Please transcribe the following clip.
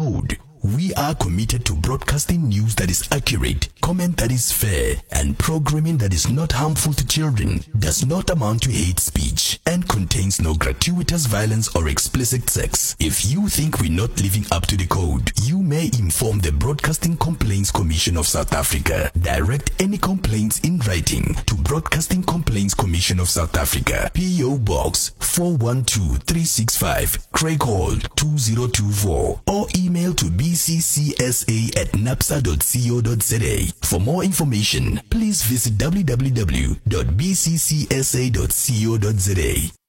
Code. We are committed to broadcasting news that is accurate, comment that is fair, and programming that is not harmful to children, does not amount to hate speech, and contains no gratuitous violence or explicit sex. If you think we're not living up to the code, you may inform the Broadcasting Complaints Commission of South Africa. Direct any complaints in writing to Broadcasting Complaints Commission of South Africa, P.O. Box 412365, Craig Hall 2024, or email to bccsa@napsa.co.za. For more information, please visit www.bccsa.co.za.